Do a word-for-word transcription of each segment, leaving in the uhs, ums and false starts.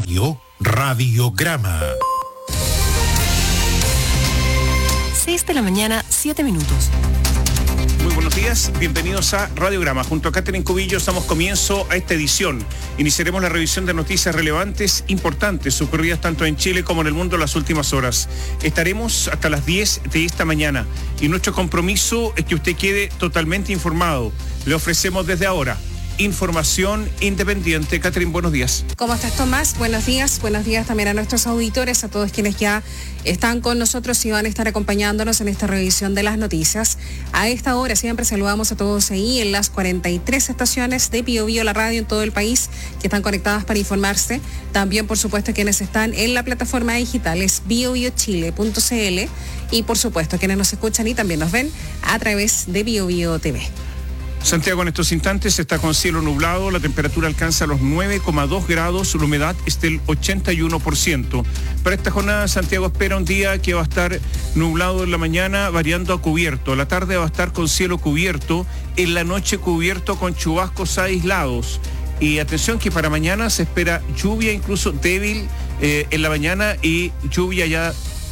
Radio Radiograma. seis de la mañana, siete minutos. Muy buenos días, bienvenidos a Radiograma. Junto a Catherine Cubillos damos comienzo a esta edición. Iniciaremos la revisión de noticias relevantes, importantes, ocurridas tanto en Chile como en el mundo en las últimas horas. Estaremos hasta las diez de esta mañana y nuestro compromiso es que usted quede totalmente informado. Le ofrecemos desde ahora información independiente. Catherine, buenos días. ¿Cómo estás, Tomás? Buenos días. Buenos días también a nuestros auditores, a todos quienes ya están con nosotros y van a estar acompañándonos en esta revisión de las noticias. A esta hora siempre saludamos a todos ahí en las cuarenta y tres estaciones de Bio Bio, la radio en todo el país, que están conectadas para informarse. También, por supuesto, quienes están en la plataforma digital es bio bio chile punto c l y, por supuesto, quienes nos escuchan y también nos ven a través de Bio Bio T V. Santiago en estos instantes está con cielo nublado, la temperatura alcanza los nueve coma dos grados, la humedad es del ochenta y uno por ciento. Para esta jornada Santiago espera un día que va a estar nublado en la mañana, variando a cubierto. La tarde va a estar con cielo cubierto, en la noche cubierto con chubascos aislados. Y atención que para mañana se espera lluvia incluso débil eh, en la mañana y lluvia ya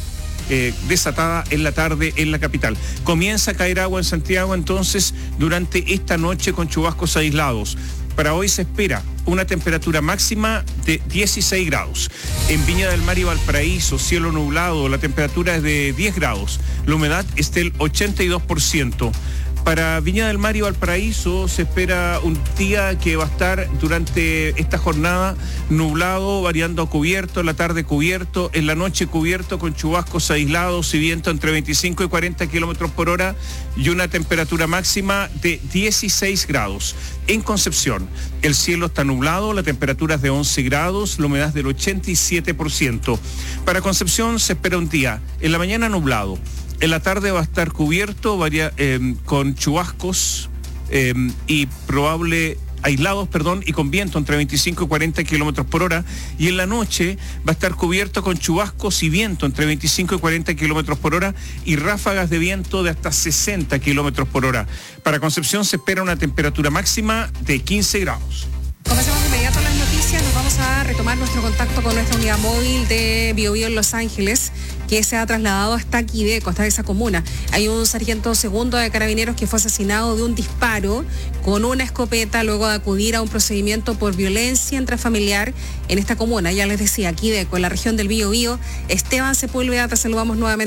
Eh, desatada en la tarde en la capital. Comienza a caer agua en Santiago entonces durante esta noche con chubascos aislados. Para hoy se espera una temperatura máxima de dieciséis grados. En Viña del Mar y Valparaíso, cielo nublado, la temperatura es de diez grados. La humedad es del ochenta y dos por ciento. Para Viña del Mar y Valparaíso se espera un día que va a estar durante esta jornada nublado, variando a cubierto, en la tarde cubierto, en la noche cubierto con chubascos aislados y viento entre veinticinco y cuarenta kilómetros por hora y una temperatura máxima de dieciséis grados. En Concepción, el cielo está nublado, la temperatura es de once grados, la humedad del ochenta y siete por ciento. Para Concepción se espera un día, en la mañana nublado. En la tarde va a estar cubierto varia, eh, con chubascos eh, y probable aislados, perdón, y con viento entre veinticinco y cuarenta kilómetros por hora. Y en la noche va a estar cubierto con chubascos y viento entre veinticinco y cuarenta kilómetros por hora y ráfagas de viento de hasta sesenta kilómetros por hora. Para Concepción se espera una temperatura máxima de quince grados. Comenzamos de inmediato las noticias, nos vamos a retomar nuestro contacto con nuestra unidad móvil de Bio Bio en Los Ángeles, que se ha trasladado hasta Quideco, hasta esa comuna. Hay un sargento segundo de carabineros que fue asesinado de un disparo con una escopeta luego de acudir a un procedimiento por violencia intrafamiliar en esta comuna. Ya les decía, Quideco, en la región del Bio Bio. Esteban Sepúlveda, te saludamos nuevamente.